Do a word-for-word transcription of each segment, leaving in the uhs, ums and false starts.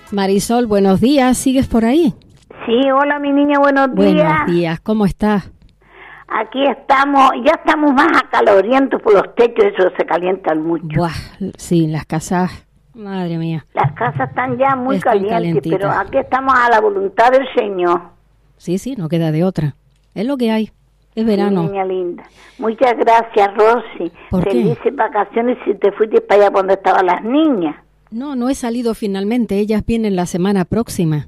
Marisol, buenos días, ¿sigues por ahí? Sí, hola mi niña, buenos días. Buenos días, ¿cómo estás? Aquí estamos, ya estamos más acalorientos por los techos, eso se calientan mucho. Buah, sí, las casas, madre mía. Las casas están ya muy Están calientes, calentitas. pero aquí estamos a la voluntad del Señor. Sí, sí, no queda de otra. Es lo que hay, es verano. Sí, niña linda. Muchas gracias, Rosy. ¿Por qué? Felices vacaciones si te fuiste para allá donde estaban las niñas. No, no he salido finalmente, ellas vienen la semana próxima.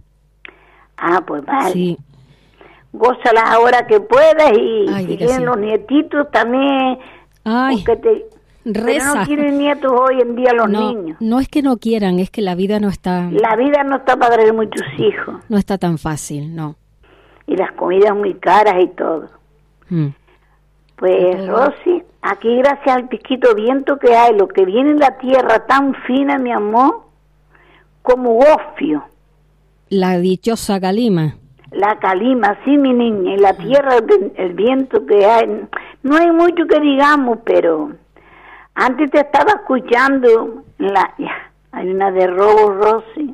Ah, pues vale. Sí. Gózalas ahora que puedas y Ay, si diga tienen sí. los nietitos también. Ay, porque te, reza. Pero no quieren nietos hoy en día los no, niños. no es que no quieran, es que la vida no está, La vida no está para tener muchos hijos. no está tan fácil, no. Y las comidas muy caras y todo. Mm. Pues, Todo. Rosy, aquí gracias al piquito viento que hay, lo que viene en la tierra tan fina, mi amor, como gofio. La dichosa calima. La calima, sí, mi niña, y la tierra, el, el viento que hay. No hay mucho que digamos, pero antes te estaba escuchando, la, ya, hay una de robo, Rosy,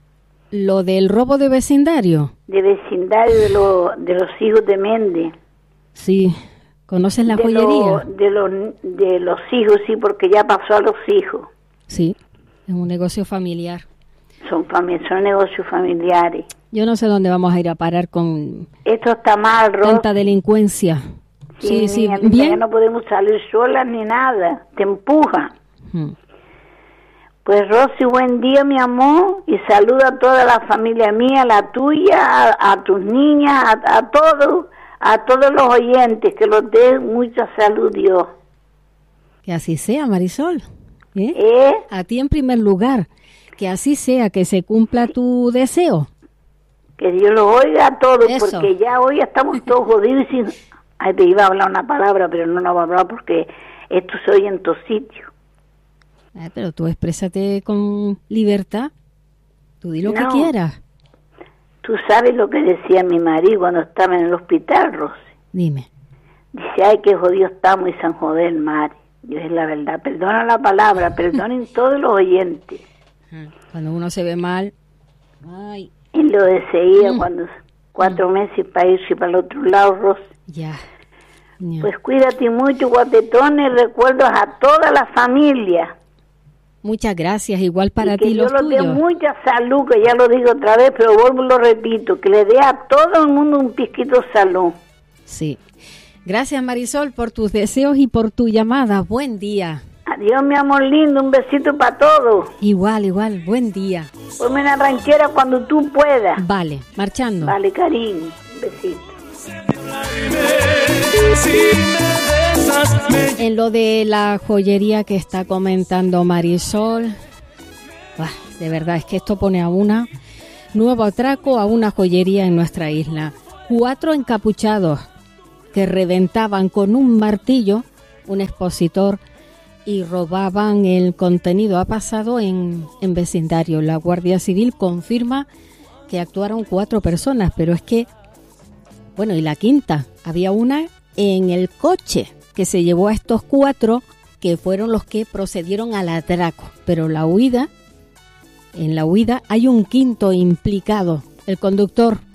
Lo del robo de vecindario. de vecindario de, lo, de los hijos de Méndez. Sí, ¿conoces la de joyería? Lo, de, los, de los hijos, sí, porque ya pasó a los hijos. Sí, es un negocio familiar. Son, fami- son negocios familiares. Yo no sé dónde vamos a ir a parar con Esto está mal, Rosy. tanta delincuencia. Sí, sí, niña, linda, bien. ya no podemos salir solas ni nada, te empuja. Mm. Pues Rosy, buen día, mi amor, y saluda a toda la familia mía, la tuya, a, a tus niñas, a, a todos, a todos los oyentes, que los dé mucha salud, Dios. Que así sea, Marisol. ¿Eh? ¿Eh? A ti en primer lugar. Que así sea, que se cumpla tu deseo. Que Dios los oiga a todos, Eso. porque ya hoy estamos todos jodidos y sin... Ay, te iba a hablar una palabra, pero no la voy a hablar porque esto se oye en tu sitio. Eh, pero tú exprésate con libertad. Tú di lo No. que quieras. Tú sabes lo que decía mi marido cuando estaba en el hospital, Rosy. Dime. Dice, ay, qué jodido estamos y San joder el mar. Yo es la verdad, perdona la palabra, perdonen todos los oyentes. Cuando uno se ve mal. Ay, Él lo deseía Mm. cuando cuatro meses para irse para el otro lado, Rosy. ya. Ya. Pues cuídate mucho, guapetones, recuerdos a toda la familia. Muchas gracias, igual para y que ti Dios los los dé tuyos. mucha salud, que ya lo digo otra vez, pero vuelvo y lo repito, que le dé a todo el mundo un pisquito de salud. Sí. Gracias, Marisol, por tus deseos y por tu llamada. Buen día. Adiós, mi amor lindo, un besito para todos. Igual, igual, buen día. Ponme una ranchera cuando tú puedas. Vale, marchando. Vale, cariño, un besito. En lo de la joyería que está comentando Marisol, bah, de verdad es que esto pone a una nuevo atraco a una joyería en nuestra isla. Cuatro encapuchados que reventaban con un martillo un expositor y robaban el contenido. Ha pasado en, en vecindario. La Guardia Civil confirma que actuaron cuatro personas, pero es que, bueno, y la quinta, había una en el coche que se llevó a estos cuatro, que fueron los que procedieron al atraco. Pero la huida, en la huida hay un quinto implicado, el conductor.